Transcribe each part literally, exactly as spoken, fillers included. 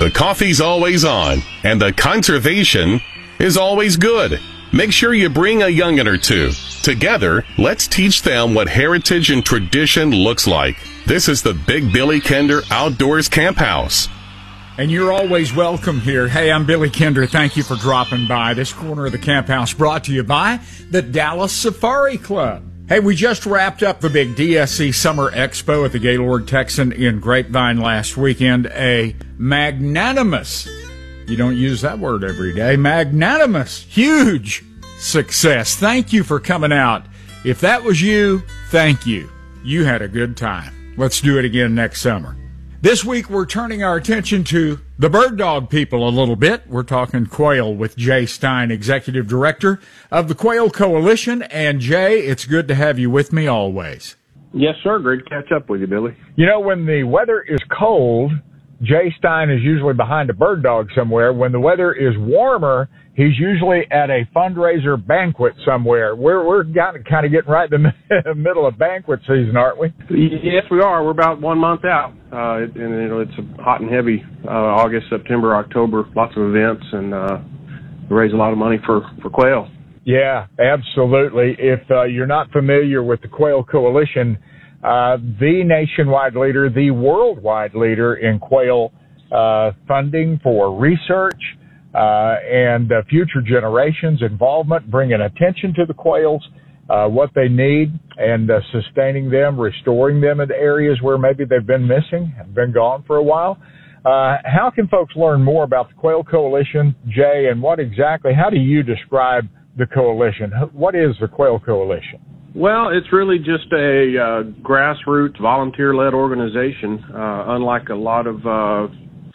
The coffee's always on, and the conservation is always good. Make sure you bring a young'un or two. Together, let's teach them what heritage and tradition looks like. This is the Big Billy Kinder Outdoors Camp House. And you're always welcome here. Hey, I'm Billy Kinder. Thank you for dropping by. This corner of the camp house brought to you by the Dallas Safari Club. Hey, we just wrapped up the big D S C Summer Expo at the Gaylord Texan in Grapevine last weekend. A magnanimous, you don't use that word every day, magnanimous, huge success. Thank you for coming out. If that was you, thank you. You had a good time. Let's do it again next summer. This week, we're turning our attention to the bird dog people a little bit. We're talking quail with Jay Stein, Executive Director of the Quail Coalition. And, Jay, it's good to have you with me always. Yes, sir. Great to catch up with you, Billy. You know, when the weather is cold, Jay Stein is usually behind a bird dog somewhere. When the weather is warmer, he's usually at a fundraiser banquet somewhere. We're we're kind of getting right in the middle of banquet season, aren't we? Yes, we are. We're about one month out, uh, and you know it's hot and heavy. Uh, August, September, October, lots of events, and uh, we raise a lot of money for for quail. Yeah, absolutely. If uh, you're not familiar with the Quail Coalition, uh, the nationwide leader, the worldwide leader in quail uh, funding for research. Uh, and uh, future generations' involvement, bringing attention to the quails, uh, what they need, and uh, sustaining them, restoring them in areas where maybe they've been missing, have been gone for a while. Uh, how can folks learn more about the Quail Coalition, Jay, and what exactly, how do you describe the coalition? What is the Quail Coalition? Well, it's really just a uh, grassroots, volunteer-led organization, uh, unlike a lot of uh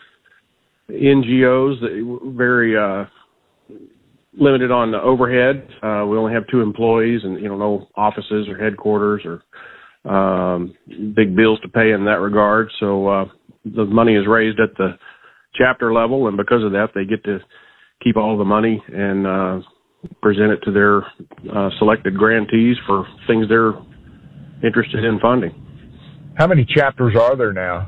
N G Os, very uh, limited on the overhead. Uh, we only have two employees and, you know, no offices or headquarters or um, big bills to pay in that regard. So uh, the money is raised at the chapter level, and because of that, they get to keep all the money and uh, present it to their uh, selected grantees for things they're interested in funding. How many chapters are there now?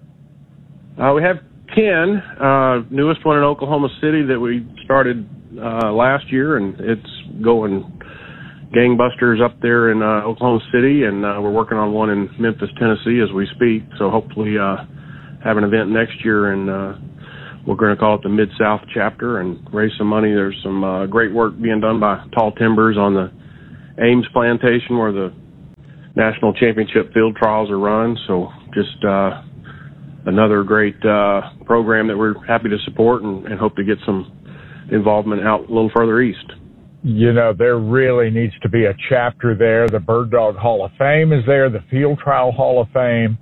Uh, we have ten, uh, newest one in Oklahoma City that we started uh, last year, and it's going gangbusters up there in uh, Oklahoma City, and uh, we're working on one in Memphis, Tennessee as we speak, so hopefully uh, have an event next year, and uh, we're going to call it the Mid-South chapter and raise some money. There's some uh, great work being done by Tall Timbers on the Ames plantation where the national championship field trials are run, so just uh, another great uh, program that we're happy to support and, and hope to get some involvement out a little further east. You know, there really needs to be a chapter there. The Bird Dog Hall of Fame is there, the Field Trial Hall of Fame,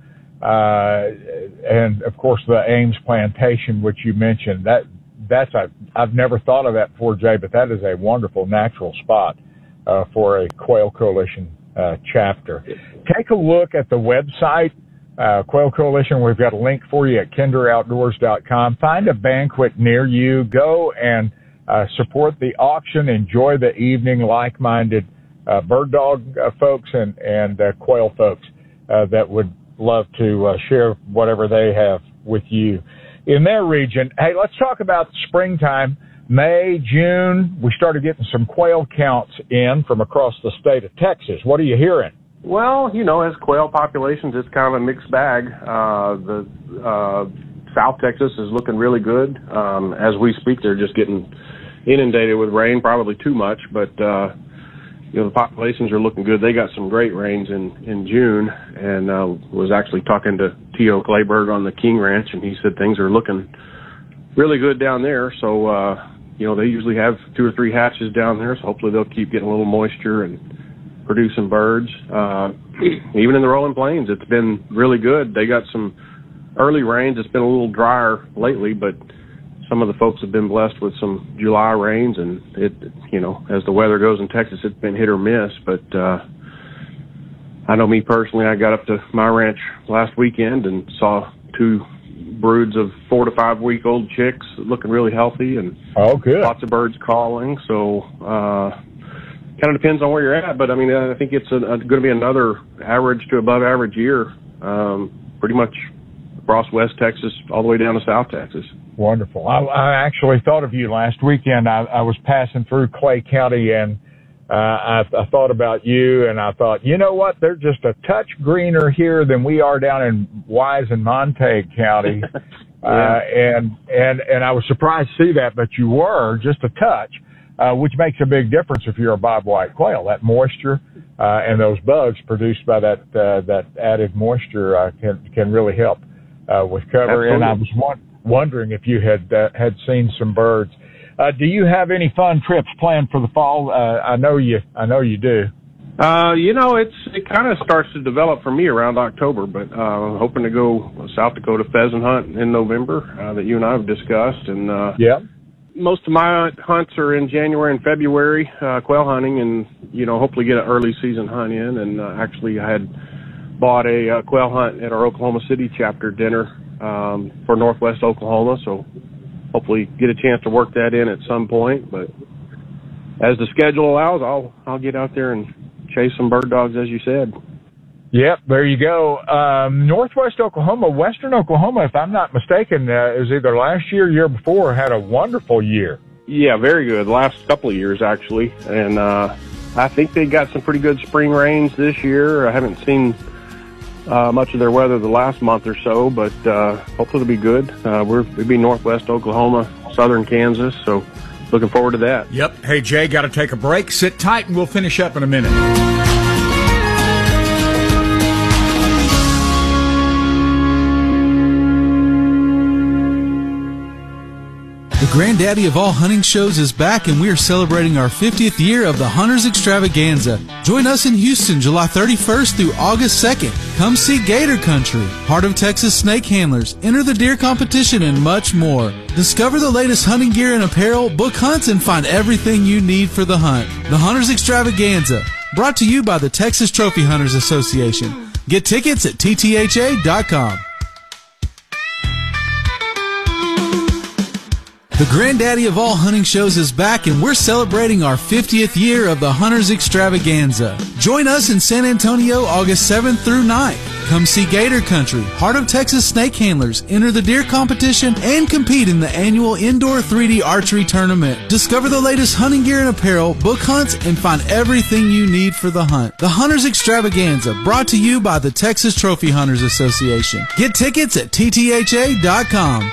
uh, and, of course, the Ames Plantation, which you mentioned. That that's a, I've never thought of that before, Jay, but that is a wonderful natural spot uh, for a Quail Coalition uh, chapter. Take a look at the website. Uh, Quail Coalition, we've got a link for you at kinder outdoors dot com. Find a banquet near you. Go and uh, support the auction. Enjoy the evening, like-minded uh, bird dog uh, folks and, and uh, quail folks uh, that would love to uh, share whatever they have with you in their region. Hey, let's talk about springtime. May, June, we started getting some quail counts in from across the state of Texas. What are you hearing? Well, you know, as quail populations, it's kind of a mixed bag. Uh, the uh, South Texas is looking really good. Um, as we speak, they're just getting inundated with rain, probably too much, but, uh, you know, the populations are looking good. They got some great rains in, in June, and uh, was actually talking to T O Clayberg on the King Ranch, and he said things are looking really good down there. So, uh, you know, they usually have two or three hatches down there, so hopefully they'll keep getting a little moisture and producing birds. Uh, even in the Rolling Plains, it's been really good. They got some early rains. It's been a little drier lately, but some of the folks have been blessed with some July rains, and it, you know, as the weather goes in Texas, it's been hit or miss. But uh, I know me personally, I got up to my ranch last weekend and saw two broods of four to five week old chicks looking really healthy, and oh, good. Lots of birds calling. So, uh, kind of depends on where you're at, but I mean, I think it's a, a, going to be another average to above average year, um, pretty much across West Texas all the way down to South Texas. Wonderful. I, I actually thought of you last weekend. I, I was passing through Clay County, and uh, I, I thought about you, and I thought, you know what? They're just a touch greener here than we are down in Wise and Montague County. yeah. uh, and, and, and I was surprised to see that, but you were just a touch. Uh, which makes a big difference if you're a bobwhite quail. That moisture uh, and those bugs produced by that uh, that added moisture uh, can can really help uh, with cover. Absolutely. And I was wa- wondering if you had uh, had seen some birds. Uh, do you have any fun trips planned for the fall? Uh, I know you. I know you do. Uh, you know, it's it kind of starts to develop for me around October, but uh, hoping to go South Dakota pheasant hunt in November uh, that you and I have discussed, and uh, yeah. Most of my hunts are in January and February, uh, quail hunting, and, you know, hopefully get an early season hunt in. And uh, actually I had bought a uh, quail hunt at our Oklahoma City chapter dinner um, for Northwest Oklahoma, so hopefully get a chance to work that in at some point. But as the schedule allows, I'll I'll get out there and chase some bird dogs, as you said. Yep, there you go. Um, Northwest Oklahoma, Western Oklahoma, if I'm not mistaken, uh, is either last year or year before, had a wonderful year. Yeah, very good. The last couple of years, actually. And uh, I think they got some pretty good spring rains this year. I haven't seen uh, much of their weather the last month or so, but uh, hopefully it'll be good. Uh, we're, we'll be Northwest Oklahoma, southern Kansas, so looking forward to that. Yep. Hey, Jay, got to take a break. Sit tight, and we'll finish up in a minute. The granddaddy of all hunting shows is back, and we are celebrating our fiftieth year of the Hunters Extravaganza. Join us in Houston July thirty-first through August second. Come see Gator Country, Heart of Texas Snake Handlers, enter the deer competition, and much more. Discover the latest hunting gear and apparel, book hunts, and find everything you need for the hunt. The Hunters Extravaganza, brought to you by the Texas Trophy Hunters Association. Get tickets at T T H A dot com. The granddaddy of all hunting shows is back, and we're celebrating our fiftieth year of the Hunters Extravaganza. Join us in San Antonio August seventh through ninth. Come see Gator Country, Heart of Texas Snake Handlers, enter the deer competition, and compete in the annual Indoor three D Archery Tournament. Discover the latest hunting gear and apparel, book hunts, and find everything you need for the hunt. The Hunters Extravaganza, brought to you by the Texas Trophy Hunters Association. Get tickets at T T H A dot com.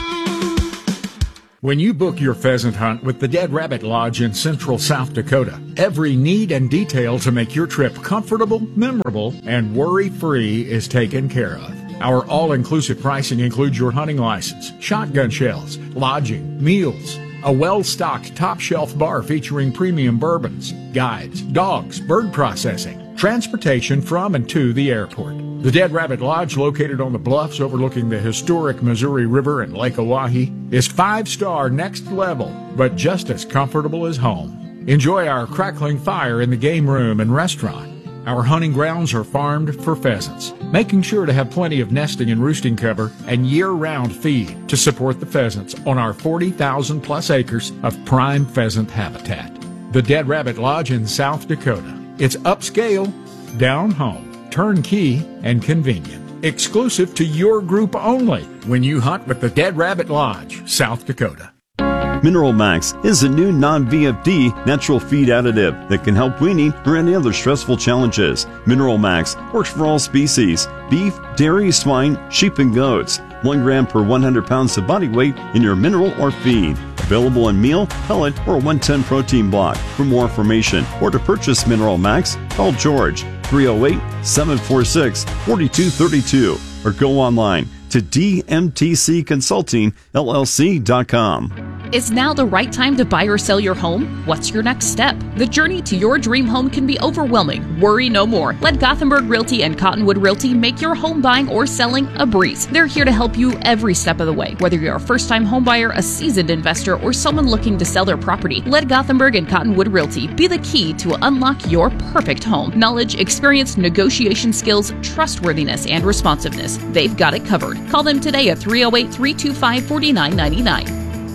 When you book your pheasant hunt with the Dead Rabbit Lodge in central South Dakota, every need and detail to make your trip comfortable, memorable, and worry-free is taken care of. Our all-inclusive pricing includes your hunting license, shotgun shells, lodging, meals, a well-stocked top-shelf bar featuring premium bourbons, guides, dogs, bird processing, transportation from and to the airport. The Dead Rabbit Lodge, located on the bluffs overlooking the historic Missouri River and Lake Oahe, is five-star next level, but just as comfortable as home. Enjoy our crackling fire in the game room and restaurant. Our hunting grounds are farmed for pheasants, making sure to have plenty of nesting and roosting cover and year-round feed to support the pheasants on our forty thousand plus acres of prime pheasant habitat. The Dead Rabbit Lodge in South Dakota. It's upscale, down home, turnkey, and convenient. Exclusive to your group only when you hunt with the Dead Rabbit Lodge, South Dakota. Mineral Max is a new non-V F D natural feed additive that can help weaning or any other stressful challenges. Mineral Max works for all species: beef, dairy, swine, sheep, and goats. One gram per one hundred pounds of body weight in your mineral or feed. Available in meal, pellet, or one ten protein block. For more information or to purchase Mineral Max, call George three oh eight, seven four six, four two three two or go online to D M T C Consulting L L C dot com. Is now the right time to buy or sell your home? What's your next step? The journey to your dream home can be overwhelming. Worry no more. Let Gothenburg Realty and Cottonwood Realty make your home buying or selling a breeze. They're here to help you every step of the way. Whether you're a first-time home buyer, a seasoned investor, or someone looking to sell their property, let Gothenburg and Cottonwood Realty be the key to unlock your perfect home. Knowledge, experience, negotiation skills, trustworthiness, and responsiveness. They've got it covered. Call them today at three oh eight, three two five, four nine nine nine.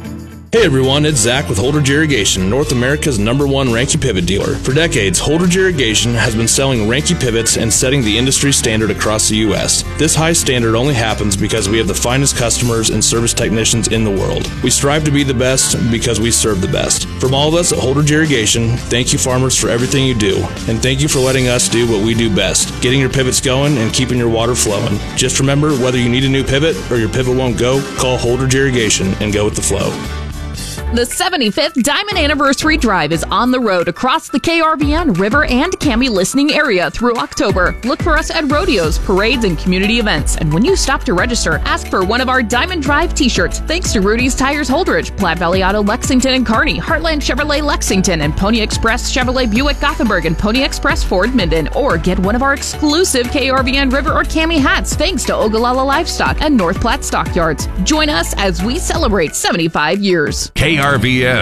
Hey everyone, it's Zach with Holdridge Irrigation, North America's number one Ranke pivot dealer. For decades, Holdridge Irrigation has been selling Ranke pivots and setting the industry standard across the U S. This high standard only happens because we have the finest customers and service technicians in the world. We strive to be the best because we serve the best. From all of us at Holdridge Irrigation, thank you farmers for everything you do, and thank you for letting us do what we do best, getting your pivots going and keeping your water flowing. Just remember, whether you need a new pivot or your pivot won't go, call Holdridge Irrigation and go with the flow. The seventy-fifth Diamond Anniversary Drive is on the road across the K R V N, River, and Cami listening area through October. Look for us at rodeos, parades, and community events. And when you stop to register, ask for one of our Diamond Drive t-shirts. Thanks to Rudy's Tires Holdridge, Platte Valley Auto Lexington and Kearney, Heartland Chevrolet Lexington, and Pony Express Chevrolet Buick Gothenburg, and Pony Express Ford Minden. Or get one of our exclusive K R V N, River, or Cami hats thanks to Ogallala Livestock and North Platte Stockyards. Join us as we celebrate seventy-five years. K R V N.